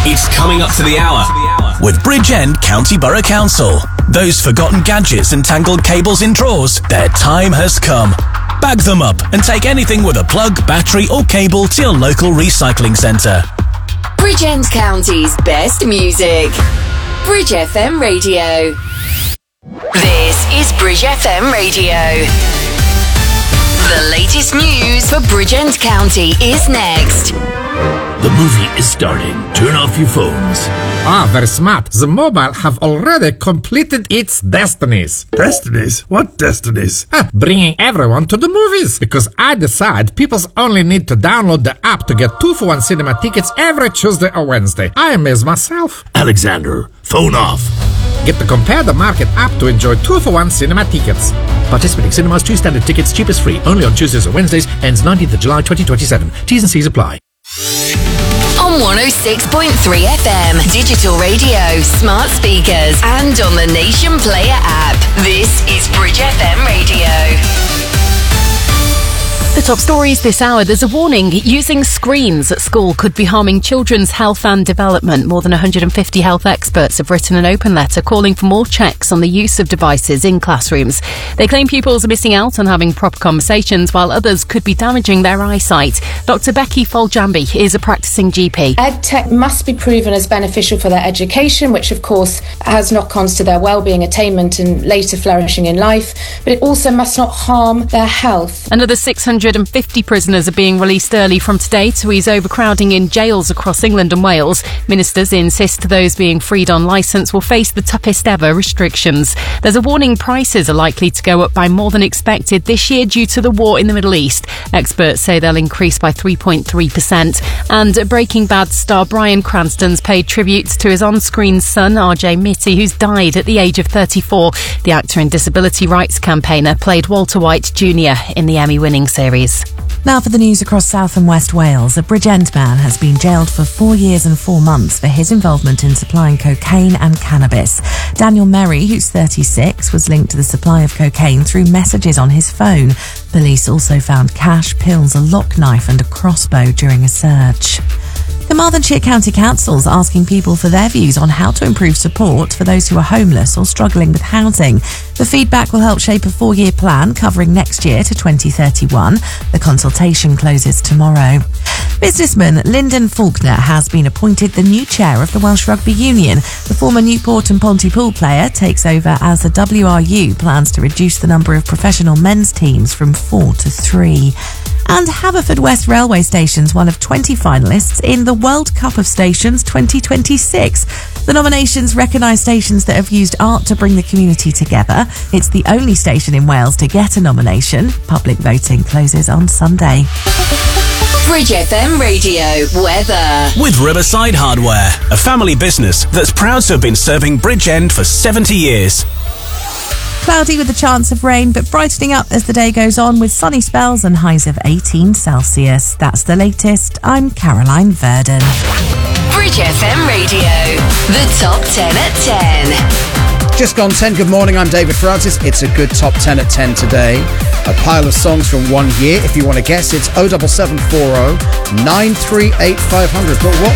It's coming up to the hour with Bridgend County Borough Council. Those forgotten gadgets and tangled cables in drawers, their time has come. Bag them up and take anything with a plug, battery or cable to your local recycling centre. Bridgend County's best music. Bridge FM Radio. This is Bridge FM Radio. The latest news for Bridgend County is next. The movie is starting. Turn off your phones. Very smart. The mobile have already completed its destinies. Destinies? What destinies? Bringing everyone to the movies. Because I decide people only need to download the app to get 2-for-1 cinema tickets every Tuesday or Wednesday. I amaze myself. Alexander, phone off. Get the Compare the Market app to enjoy 2-for-1 cinema tickets. Participating cinemas, 2 standard tickets, cheapest free. Only on Tuesdays or Wednesdays. Ends 19th of July 2027. T's and C's apply. On 106.3 FM, digital radio, smart speakers, and on the Nation Player app. This is Bridge FM Radio. The top stories this hour. There's a warning. Using screens at school could be harming children's health and development. More than 150 health experts have written an open letter calling for more checks on the use of devices in classrooms. They claim pupils are missing out on having proper conversations, while others could be damaging their eyesight. Dr. Becky Foljambi is a practicing GP. EdTech must be proven as beneficial for their education, which of course has knock-ons to their well-being, attainment and later flourishing in life, but it also must not harm their health. Another 650 prisoners are being released early from today to ease overcrowding in jails across England and Wales. Ministers insist those being freed on licence will face the toughest ever restrictions. There's a warning prices are likely to go up by more than expected this year due to the war in the Middle East. Experts say they'll increase by 3.3%. And Breaking Bad star Bryan Cranston's paid tribute to his on-screen son, RJ Mitty, who's died at the age of 34. The actor and disability rights campaigner played Walter White Jr. in the Emmy-winning series. Now for the news across South and West Wales. A Bridgend man has been jailed for 4 years and 4 months for his involvement in supplying cocaine and cannabis. Daniel Merry, who's 36, was linked to the supply of cocaine through messages on his phone. Police also found cash, pills, a lock knife and a crossbow during a search. Carmarthenshire County Council's asking people for their views on how to improve support for those who are homeless or struggling with housing. The feedback will help shape a 4-year plan covering next year to 2031. The consultation closes tomorrow. Businessman Lyndon Faulkner has been appointed the new chair of the Welsh Rugby Union. The former Newport and Pontypool player takes over as the WRU plans to reduce the number of professional men's teams from 4 to 3. And Haverfordwest Railway Station's one of 20 finalists in the World Cup of Stations 2026. The nominations recognise stations that have used art to bring the community together. It's the only station in Wales to get a nomination. Public voting closes on Sunday. Bridge FM Radio weather. With Riverside Hardware, a family business that's proud to have been serving Bridgend for 70 years. Cloudy with a chance of rain, but brightening up as the day goes on with sunny spells and highs of 18 Celsius. That's the latest. I'm Caroline Verdon. Bridge FM Radio, the top 10 at 10. Just gone 10. Good morning, I'm David Francis. It's a good top 10 at 10 today. A pile of songs from 1 year. If you want to guess, it's 07740 938 500. But what